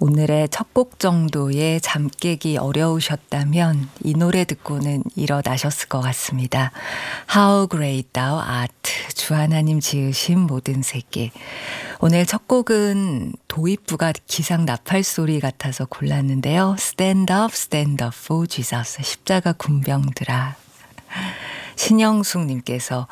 오늘의 첫 곡 정도의 잠 깨기 어려우셨다면 이 노래 듣고는 일어나셨을 것 같습니다. How Great Thou Art, 주 하나님 지으신 모든 세계. 오늘 첫 곡은 도입부가 기상 나팔 소리 같아서 골랐는데요. Stand up, stand up for Jesus. 십자가 군병들아. 신영숙님께서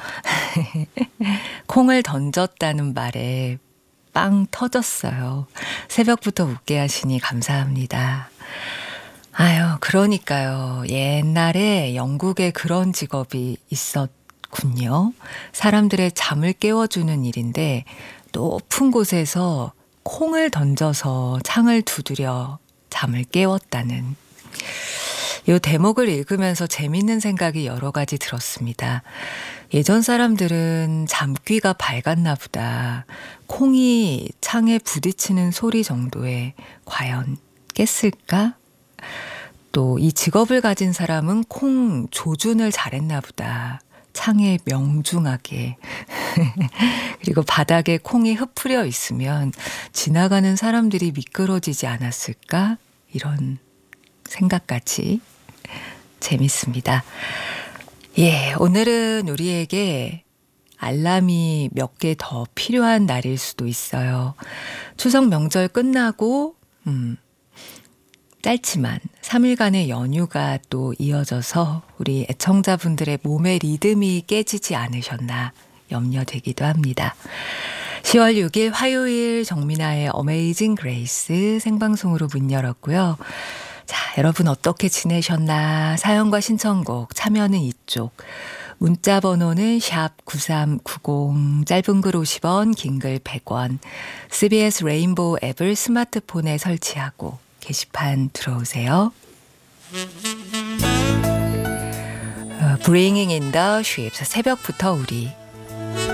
콩을 던졌다는 말에 빵 터졌어요. 새벽부터 웃게 하시니 감사합니다. 아유, 그러니까요. 옛날에 영국에 그런 직업이 있었군요. 사람들의 잠을 깨워주는 일인데 높은 곳에서 콩을 던져서 창을 두드려 잠을 깨웠다는. 이 대목을 읽으면서 재밌는 생각이 여러 가지 들었습니다. 예전 사람들은 잠귀가 밝았나 보다. 콩이 창에 부딪히는 소리 정도에 과연 깼을까? 또 이 직업을 가진 사람은 콩 조준을 잘했나 보다. 창에 명중하게. 그리고 바닥에 콩이 흩뿌려 있으면 지나가는 사람들이 미끄러지지 않았을까? 이런 생각까지 재밌습니다. 예, 오늘은 우리에게 알람이 몇 개 더 필요한 날일 수도 있어요. 추석 명절 끝나고 짧지만 3일간의 연휴가 또 이어져서 우리 애청자분들의 몸의 리듬이 깨지지 않으셨나 염려되기도 합니다. 10월 6일 화요일 정민아의 어메이징 그레이스 생방송으로 문 열었고요. 자, 여러분 어떻게 지내셨나? 사연과 신청곡 참여는 이쪽. 문자 번호는 샵 9390, 짧은 글 50원, 긴 글 100원. CBS 레인보우 앱을 스마트폰에 설치하고 게시판 들어오세요. Bringing in the ships, 새벽부터 우리.